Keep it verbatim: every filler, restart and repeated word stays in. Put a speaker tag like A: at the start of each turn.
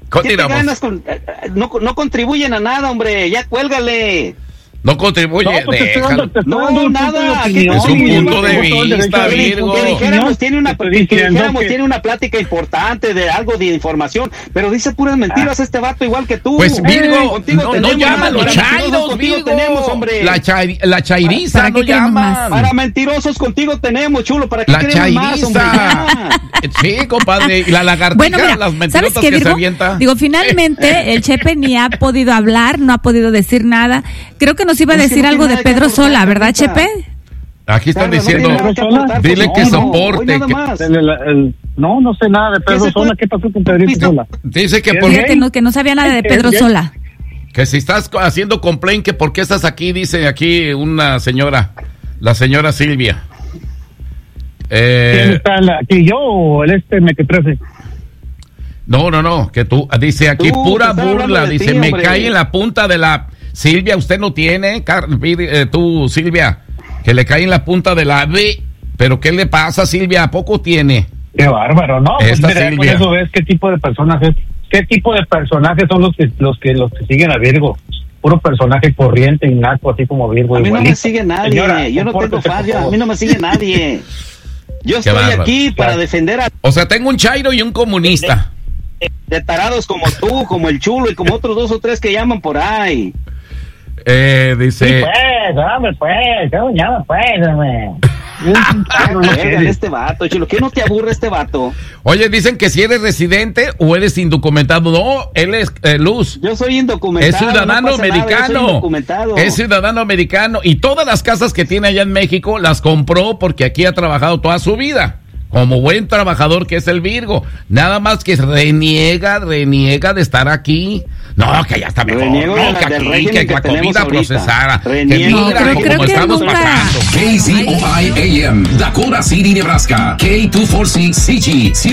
A: ¿Qué te ganas con, no, no contribuyen a nada, hombre, ya cuélgale.
B: No contribuye,
A: no, pues
B: déjalo.
A: Te no, no nada.
B: Es un punto de vista, Virgo.
A: Que dijéramos, tiene una, que dijéramos, que... tiene una plática importante de algo de información, pero dice puras mentiras ah. este vato igual que tú.
B: Pues Virgo,
A: eh,
B: no, no llaman los chairos, Virgo.
A: Tenemos, hombre.
B: La, chai, la chairiza
A: ¿Para
B: no llaman.
A: Para mentirosos contigo tenemos, chulo, ¿para qué
B: la
A: queremos más, hombre?
B: Sí, compadre, y la lagartija, bueno, mira, las mentirosas que Virgo? Se avienta.
C: Digo, finalmente el Chepe ni ha podido hablar, no ha podido decir nada. Creo que nos iba a decir es que no algo de Pedro Sola, ¿verdad, Chepe?
B: Aquí están claro, diciendo, no dile no, que soporte.
D: No,
B: que...
D: el, el, el, no, no sé nada de Pedro Sola. ¿Qué pasó con Pedro Sola?
B: Dice que por
C: Fíjate, no, que no sabía nada de Pedro Sola.
B: Que si estás haciendo complaint, que por qué estás aquí, dice aquí una señora, la señora Silvia.
D: Eh, ¿Quién está en la, que yo o el este mequetrefe?
B: No, no, no, que tú, dice aquí tú, pura burla, dice, ti, me cae en la punta de la... Silvia, usted no tiene, eh, tú, Silvia, que le cae en la punta de la B, pero ¿qué le pasa, Silvia? ¿A poco tiene?
D: Qué bárbaro, ¿no?
B: Esta
D: pues mira,
B: Silvia.
D: Por eso ves qué tipo de personajes, qué tipo de personajes son los que los que los que siguen a Virgo. Puro personaje corriente, innato, así como Virgo.
A: A mí igualito. No me sigue nadie, Señora, yo no tengo falla, a mí no me sigue nadie. Yo estoy bárbaro. Aquí para claro. defender a...
B: O sea, tengo un chairo y un comunista.
A: De, de tarados como tú, como el chulo y como otros dos o tres que llaman por ahí.
B: Eh, dice...
D: Sí, pues, hombre, pues, ¿cómo llama, pues, hombre?
A: Este vato, chulo, ¿qué no te aburre este vato?
B: Oye, dicen que si eres residente o eres indocumentado. No, él es eh, Luz.
A: Yo soy indocumentado.
B: Es ciudadano no americano. Nada, es ciudadano americano. Y todas las casas que tiene allá en México las compró porque aquí ha trabajado toda su vida. Como buen trabajador que es el Virgo. Nada más que reniega, reniega de estar aquí. No, que ya está mejor.
A: Reniego
B: no,
A: de la,
B: que aquí,
A: que,
B: que, que la comida procesada.
A: Reniego.
B: Que mira
C: no,
B: cómo
C: creo
B: estamos
C: que nunca...
B: pasando.
E: K Z O I A M, Dakota City, Nebraska. K dos cuatro seis C G.